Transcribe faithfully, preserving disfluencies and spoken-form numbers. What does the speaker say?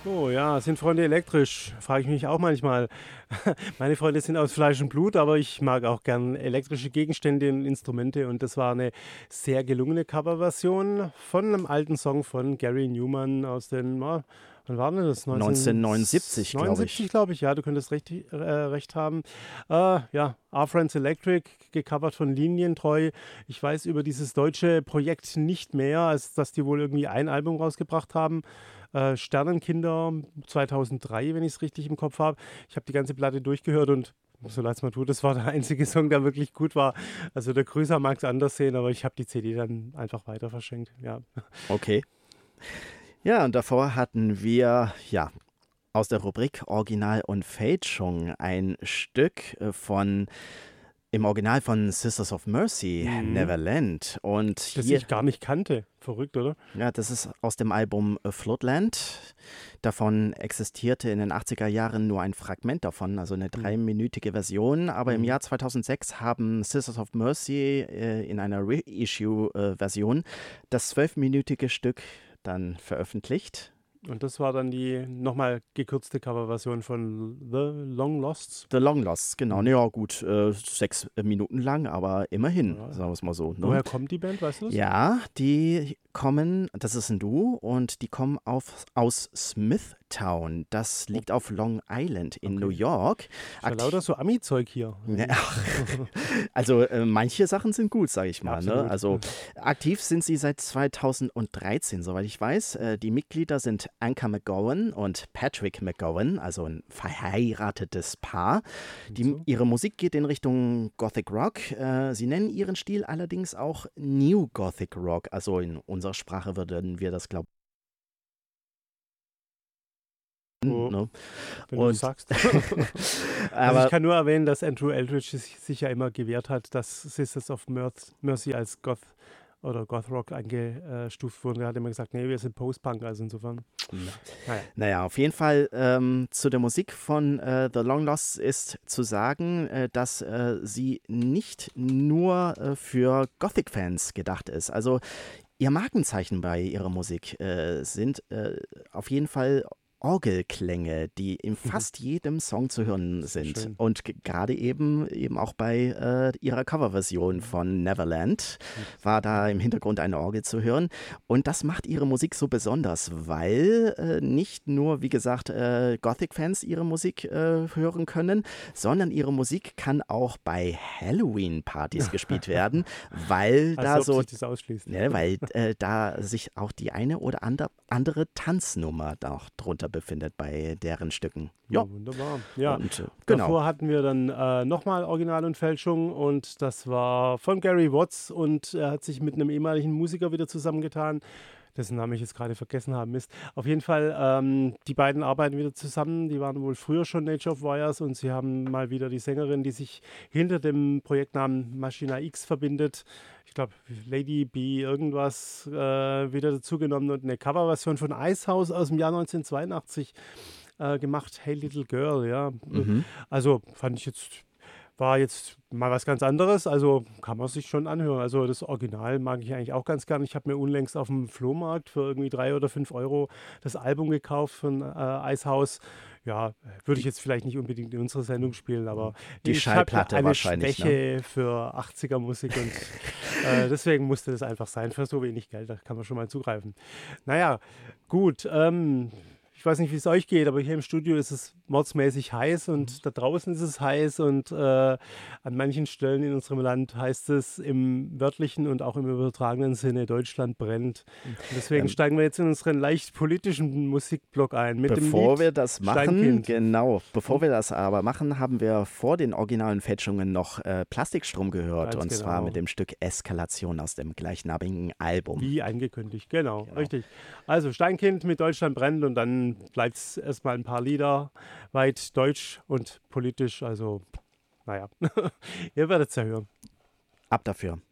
Oh ja, sind Freunde elektrisch? Frage ich mich auch manchmal. Meine Freunde sind aus Fleisch und Blut, aber ich mag auch gern elektrische Gegenstände und Instrumente und das war eine sehr gelungene Coverversion von einem alten Song von Gary Newman aus den, ah, wann war denn das? neunzehnhundertneunundsiebzig, glaube neunzehnhundertneunundsiebzig, ich. glaube ich. Ja, du könntest recht, äh, recht haben. Äh, ja, Our Friends Electric, gecovert von Linientreu. Ich weiß über dieses deutsche Projekt nicht mehr, als dass die wohl irgendwie ein Album rausgebracht haben. Äh, Sternenkinder zweitausenddrei, wenn ich es richtig im Kopf habe. Ich habe die ganze Platte durchgehört und so leid es mir tut, das war der einzige Song, der wirklich gut war. Also der Grüßer mag es anders sehen, aber ich habe die C D dann einfach weiter verschenkt. Ja. Okay. Ja, und davor hatten wir, ja, aus der Rubrik Original und Fälschung ein Stück äh, von, im Original von Sisters of Mercy, Mhm. Neverland. Und Das hier, ich gar nicht kannte. Verrückt, oder? ja, das ist aus dem Album äh, Floodland. Davon existierte in den achtziger Jahren nur ein Fragment davon, also eine Mhm. dreiminütige Version. Aber im Mhm. Jahr zweitausendsechs haben Sisters of Mercy äh, in einer Reissue-Version das zwölfminütige Stück dann veröffentlicht. Und das war dann die nochmal gekürzte Coverversion von The Long Losts. The Long Lost, genau. Mhm. Ja, gut, äh, sechs äh, Minuten lang, aber immerhin, Ja. sagen wir es mal so. Ne? Woher kommt die Band, weißt du das? Ja, die kommen, das ist ein Duo und die kommen auf, aus Smithtown. Das Oh, liegt auf Long Island in New okay. York. Ist ja lauter Aktiv so Ami-Zeug hier. Ja, Irgendwie. also äh, manche Sachen sind gut, sage ich Ja, mal. Ne? absolut. Also aktiv sind sie seit zweitausenddreizehn, soweit ich weiß. Äh, die Mitglieder sind Anka McGowan und Patrick McGowan, also ein verheiratetes Paar. Und Die, so. ihre Musik geht in Richtung Gothic Rock. Äh, sie nennen ihren Stil allerdings auch New Gothic Rock. Also in unserer Sprache würden wir das glauben. Oh, Ne? wenn du das Und sagst. Also ich aber kann nur erwähnen, dass Andrew Eldridge sich, sich ja immer gewehrt hat, dass Sisters of Merc- Mercy als Goth oder Goth Rock eingestuft wurden. Er hat immer gesagt, nee, wir sind Post-Punk, also insofern. Naja. naja, auf jeden Fall ähm, zu der Musik von äh, The Long Lost ist zu sagen, äh, dass äh, sie nicht nur äh, für Gothic-Fans gedacht ist. Also ihr Markenzeichen bei ihrer Musik äh, sind äh, auf jeden Fall Orgelklänge, die in fast jedem Song zu hören Sehr sind. schön. Und g- gerade eben eben auch bei äh, ihrer Coverversion Mhm. von Neverland Und, war da ja. im Hintergrund eine Orgel zu hören. Und das macht ihre Musik so besonders, weil äh, nicht nur, wie gesagt, äh, Gothic-Fans ihre Musik äh, hören können, sondern ihre Musik kann auch bei Halloween-Partys gespielt werden, weil Als da ob so sich das ausschließt. Ne, weil äh, da sich auch die eine oder ander, andere Tanznummer da auch drunter befindet bei deren Stücken. Ja, Ja, wunderbar. Ja, und äh, genau. davor hatten wir dann äh, nochmal Original und Fälschung und das war von Gary Watts und er hat sich mit einem ehemaligen Musiker wieder zusammengetan, dessen Namen ich jetzt gerade vergessen habe, Mist. Auf jeden Fall, ähm, die beiden arbeiten wieder zusammen, die waren wohl früher schon Nature of Wires und sie haben mal wieder die Sängerin, die sich hinter dem Projektnamen Machina X verbindet, ich glaube Lady B irgendwas, äh, wieder dazugenommen und eine Coverversion von Icehouse aus dem Jahr neunzehnhundertzweiundachtzig äh, gemacht, Hey Little Girl, ja. Äh, Mhm. Also fand ich jetzt, war jetzt mal was ganz anderes, also kann man sich schon anhören. Also das Original mag ich eigentlich auch ganz gern. Ich habe mir unlängst auf dem Flohmarkt für irgendwie drei oder fünf Euro das Album gekauft von äh, Icehouse. Ja, würde ich Die, jetzt vielleicht nicht unbedingt in unserer Sendung spielen, aber die ich habe ja Schallplatte eine wahrscheinlich, ne? Schwäche für achtziger Musik und äh, deswegen musste das einfach sein. Für so wenig Geld, da kann man schon mal zugreifen. Naja, gut. Ähm, ich weiß nicht, wie es euch geht, aber hier im Studio ist es mordsmäßig heiß und da draußen ist es heiß und äh, an manchen Stellen in unserem Land heißt es im wörtlichen und auch im übertragenen Sinne, Deutschland brennt. Und deswegen Ähm, steigen wir jetzt in unseren leicht politischen Musikblock ein mit dem Bevor wir Lied das machen, Steinkind. genau, bevor Hm? wir das aber machen, haben wir vor den originalen Fälschungen noch äh, Plastikstrom gehört Ganz und zwar mit genau. dem Stück Eskalation aus dem gleichnamigen Album. Wie angekündigt, genau, Genau. richtig. Also Steinkind mit Deutschland brennt und dann bleibt es erstmal ein paar Lieder weit deutsch und politisch. Also, naja, ihr werdet es ja hören. Ab dafür.